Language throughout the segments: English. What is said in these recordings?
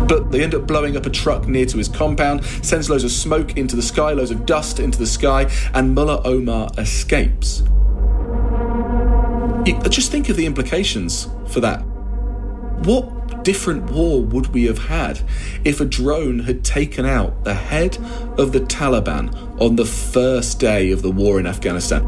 But they end up blowing up a truck near to his compound, sends loads of smoke into the sky, loads of dust into the sky, and Mullah Omar escapes. Just think of the implications for that. What different war would we have had if a drone had taken out the head of the Taliban on the first day of the war in Afghanistan?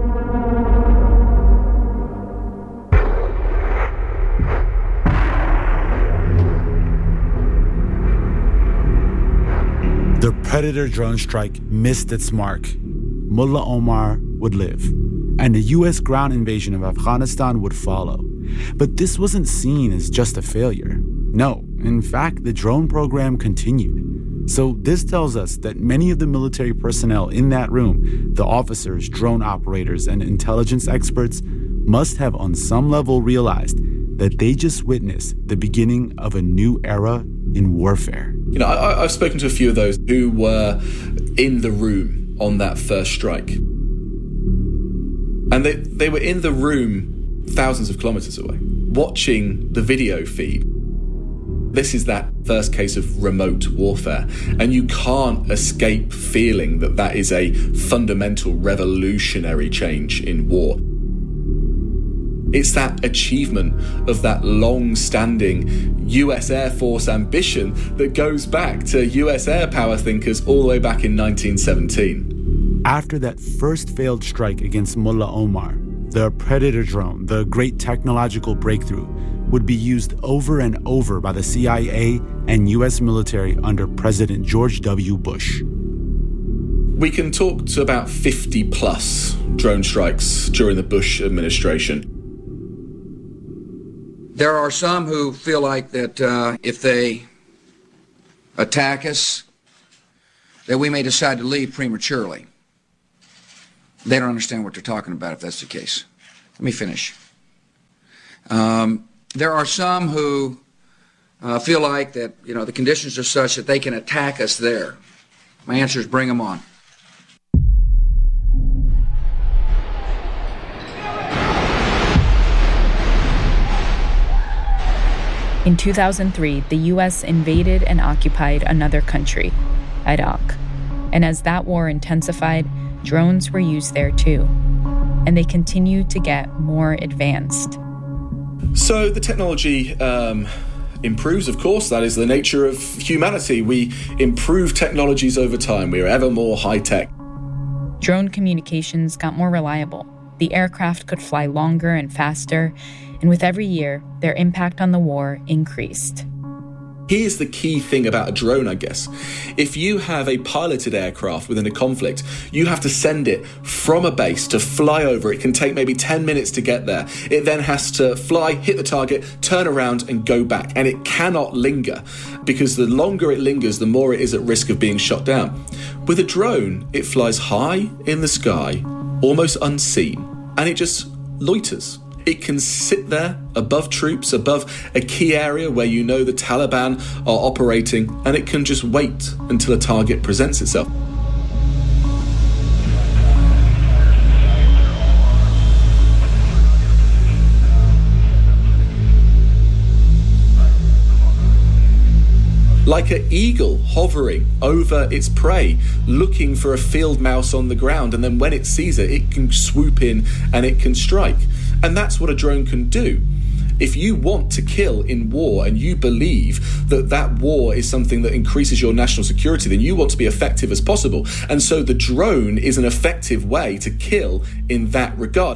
The Predator drone strike missed its mark. Mullah Omar would live, and the U.S. ground invasion of Afghanistan would follow. But this wasn't seen as just a failure. No, in fact, the drone program continued. So this tells us that many of the military personnel in that room, the officers, drone operators, and intelligence experts, must have on some level realized that they just witnessed the beginning of a new era in warfare. You know, I've spoken to a few of those who were in the room on that first strike. And they were in the room thousands of kilometers away, watching the video feed. This is that first case of remote warfare, and you can't escape feeling that that is a fundamental revolutionary change in war. It's that achievement of that long-standing US Air Force ambition that goes back to US air power thinkers all the way back in 1917. After that first failed strike against Mullah Omar, the Predator drone, the great technological breakthrough, would be used over and over by the CIA and US military under President George W. Bush. We can talk to about 50-plus drone strikes during the Bush administration. There are some who feel like that if they attack us, that we may decide to leave prematurely. They don't understand what they're talking about if that's the case. Let me finish. There are some who feel like that, you know, the conditions are such that they can attack us there. My answer is bring them on. In 2003, the U.S. invaded and occupied another country, Iraq. And as that war intensified, drones were used there too. And they continued to get more advanced. So the technology improves, of course. That is the nature of humanity. We improve technologies over time. We are ever more high-tech. Drone communications got more reliable. The aircraft could fly longer and faster, and with every year, their impact on the war increased. Here's the key thing about a drone, I guess. If you have a piloted aircraft within a conflict, you have to send it from a base to fly over. It can take maybe 10 minutes to get there. It then has to fly, hit the target, turn around and go back. And it cannot linger, because the longer it lingers, the more it is at risk of being shot down. With a drone, it flies high in the sky, almost unseen, and it just loiters. It can sit there above troops, above a key area where you know the Taliban are operating, and it can just wait until a target presents itself. Like an eagle hovering over its prey, looking for a field mouse on the ground, and then when it sees it, it can swoop in and it can strike. And that's what a drone can do. If you want to kill in war and you believe that that war is something that increases your national security, then you want to be effective as possible. And so the drone is an effective way to kill in that regard.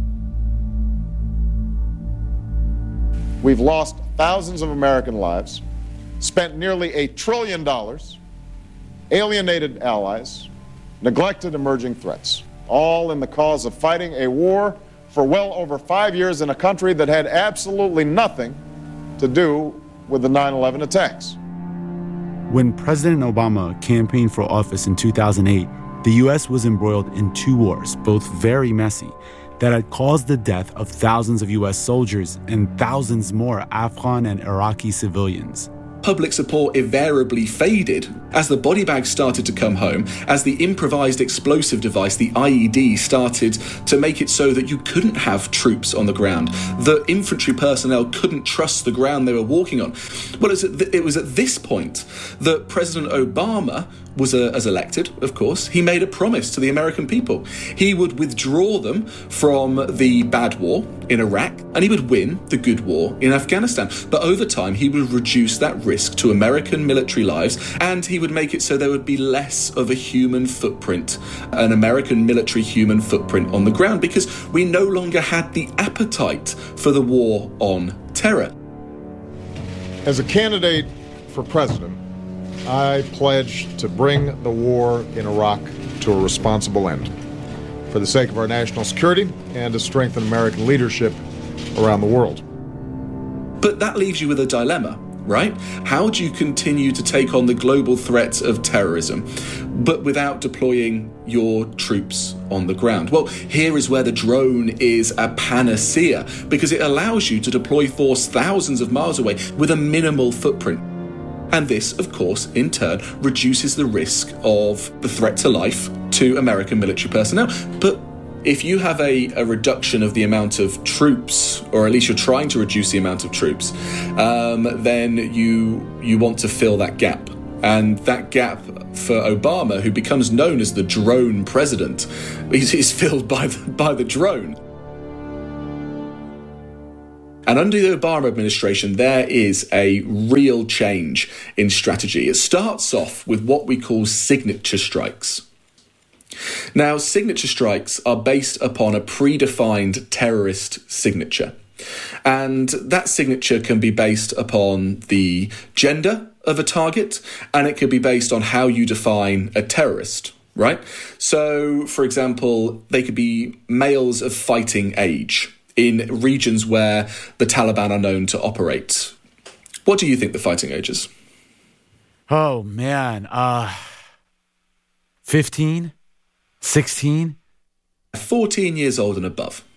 We've lost thousands of American lives, spent nearly $1 trillion, alienated allies, neglected emerging threats, all in the cause of fighting a war for well over 5 years in a country that had absolutely nothing to do with the 9/11 attacks. When President Obama campaigned for office in 2008, the U.S. was embroiled in 2 wars, both very messy, that had caused the death of thousands of U.S. soldiers and thousands more Afghan and Iraqi civilians. Public support invariably faded as the body bags started to come home, as the improvised explosive device, the IED, started to make it so that you couldn't have troops on the ground. The infantry personnel couldn't trust the ground they were walking on. Well, it was at this point that President Obama was elected, of course. He made a promise to the American people. He would withdraw them from the bad war in Iraq, and he would win the good war in Afghanistan. But over time, he would reduce that risk to American military lives, and he would make it so there would be less of a human footprint, an American military human footprint on the ground, because we no longer had the appetite for the war on terror. As a candidate for president, I pledge to bring the war in Iraq to a responsible end for the sake of our national security and to strengthen American leadership around the world. But that leaves you with a dilemma, right? How do you continue to take on the global threat of terrorism, but without deploying your troops on the ground? Well, here is where the drone is a panacea, because it allows you to deploy force thousands of miles away with a minimal footprint. And this, of course, in turn, reduces the risk of the threat to life to American military personnel. But if you have a reduction of the amount of troops, or at least you're trying to reduce the amount of troops, then you want to fill that gap. And that gap for Obama, who becomes known as the drone president, is filled by the drone. And under the Obama administration, there is a real change in strategy. It starts off with what we call signature strikes. Now, signature strikes are based upon a predefined terrorist signature. And that signature can be based upon the gender of a target, and it could be based on how you define a terrorist, right? So, for example, they could be males of fighting age in regions where the Taliban are known to operate. What do you think the fighting age is? Oh, man. 15? 16? 14 years old and above.